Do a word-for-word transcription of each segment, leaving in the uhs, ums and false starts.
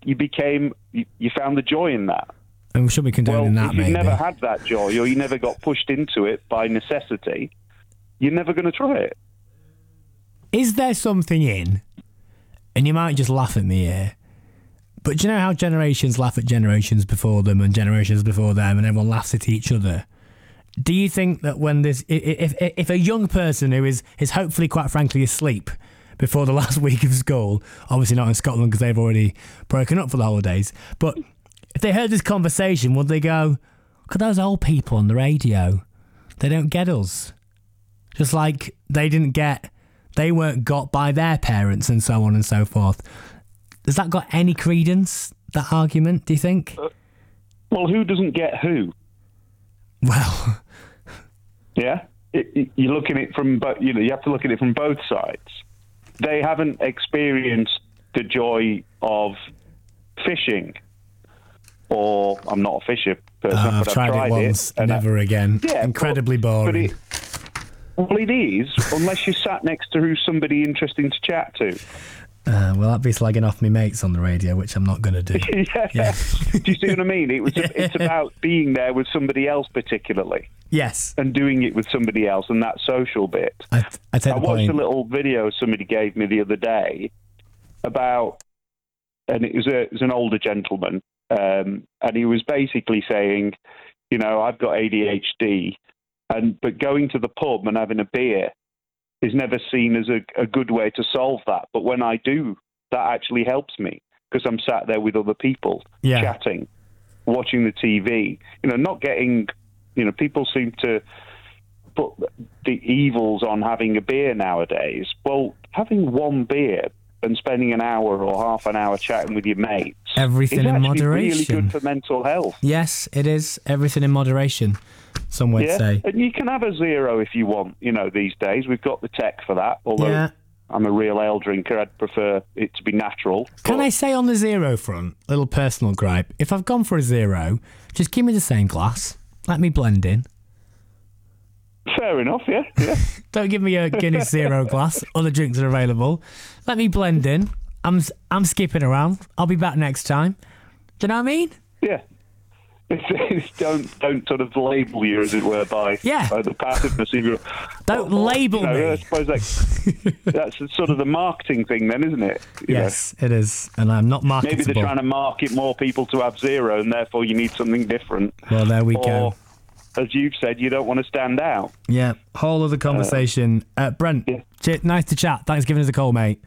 you became, you, you found the joy in that. And we should be condoning well, that, if you've maybe. never had that joy, or you never got pushed into it by necessity, you're never going to try it. Is there something in, and you might just laugh at me here, but do you know how generations laugh at generations before them and generations before them, and everyone laughs at each other? Do you think that when this, if if, if a young person who is, is hopefully, quite frankly, asleep before the last week of school, obviously not in Scotland because they've already broken up for the holidays, but if they heard this conversation, would they go, look at those old people on the radio, they don't get us. Just like they didn't get, they weren't got by their parents and so on and so forth. Has that got any credence, that argument, do you think? Uh, well, who doesn't get who? Well... yeah? It, it, you look at it from, bo- you know, you have to look at it from both sides. They haven't experienced the joy of fishing. Or I'm not a fisher person, uh, but I've I've tried, tried it once, it, never I, again. Yeah, incredibly but, boring. But it, well, it is, unless you're sat next to who's somebody interesting to chat to. Uh, well, that'd be slagging off my mates on the radio, which I'm not going to do. yeah. yeah. Do you see what I mean? It was. It's about being there with somebody else, particularly. Yes. And doing it with somebody else, and that social bit. I, I, take I the watched point. a little video somebody gave me the other day about, and it was, a, it was an older gentleman. Um, and he was basically saying, you know, I've got A D H D, and but going to the pub and having a beer is never seen as a, a good way to solve that. But when I do, that actually helps me because I'm sat there with other people, yeah. chatting, watching the T V. You know, not getting, you know, people seem to put the evils on having a beer nowadays. Well, having one beer and spending an hour or half an hour chatting with your mates. Everything is in actually moderation. Really good for mental health. Yes, it is. Everything in moderation, some would yeah. say. And you can have a zero if you want, you know, these days. We've got the tech for that, although yeah. I'm a real ale drinker. I'd prefer it to be natural. Can but... I say on the zero front, little personal gripe, if I've gone for a zero, just give me the same glass. Let me blend in. Fair enough, yeah. yeah. Don't give me a Guinness Zero glass. Other drinks are available. Let me blend in. I'm I'm skipping around. I'll be back next time. Do you know what I mean? Yeah. It's, it's, don't don't sort of label you, as it were, by, yeah. by the passiveness of your... Don't or, label you know, me. I suppose like, that's sort of the marketing thing then, isn't it? You yes, know? It is. And I'm not marketable. Maybe they're trying to market more people to have zero, and therefore you need something different. Well, there we or, go. As you've said, you don't want to stand out. Yeah, whole other conversation. Uh, Brent, yeah. ch- nice to chat. Thanks for giving us a call, mate.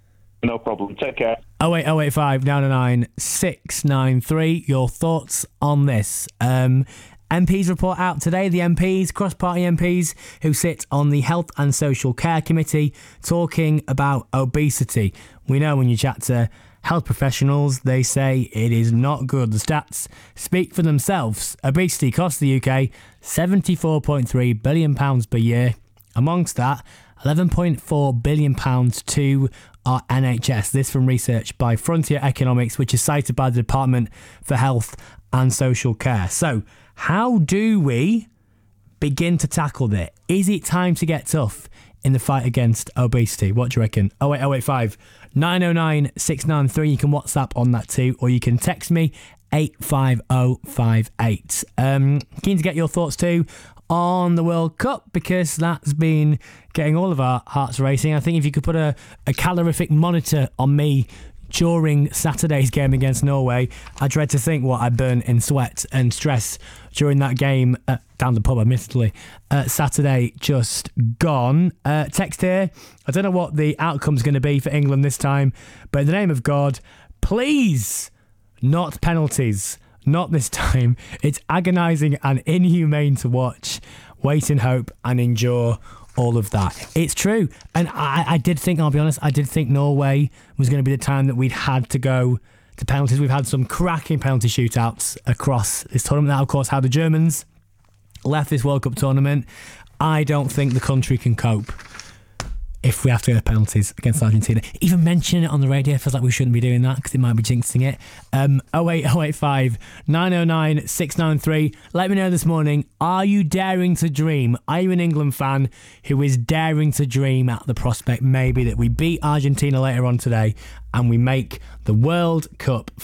No problem. Take care. oh eight oh eight five nine oh nine six nine three. Your thoughts on this? Um, M Ps report out today. The M Ps, cross-party M Ps, who sit on the Health and Social Care Committee, talking about obesity. We know when you chat to health professionals, they say it is not good. The stats speak for themselves. Obesity costs the U K seventy-four point three billion pounds per year. Amongst that, eleven point four billion pounds to our N H S. This from research by Frontier Economics, which is cited by the Department for Health and Social Care. So, how do we begin to tackle this? Is it time to get tough in the fight against obesity? What do you reckon? oh eight oh eight five nine oh nine six nine three. You can WhatsApp on that too, or you can text me eight five oh five eight. Um, keen to get your thoughts too on the World Cup, because that's been getting all of our hearts racing. I think if you could put a, a calorific monitor on me during Saturday's game against Norway, I dread to think what I burn in sweat and stress during that game uh, down the pub, admittedly. Uh, Saturday just gone. Uh, text here. I don't know what the outcome's going to be for England this time, but in the name of God, please, not penalties. Not this time. It's agonising and inhumane to watch. Wait and hope and endure all of that. It's true. And I, I did think, I'll be honest, I did think Norway was going to be the time that we'd had to go to penalties. We've had some cracking penalty shootouts across this tournament. Now, of course, how the Germans left this World Cup tournament. I don't think the country can cope if we have to go to penalties against Argentina. Even mentioning it on the radio feels like we shouldn't be doing that because it might be jinxing it. Um, oh eight oh eight five nine oh nine six nine three. Let me know this morning, are you daring to dream? Are you an England fan who is daring to dream at the prospect maybe that we beat Argentina later on today and we make the World Cup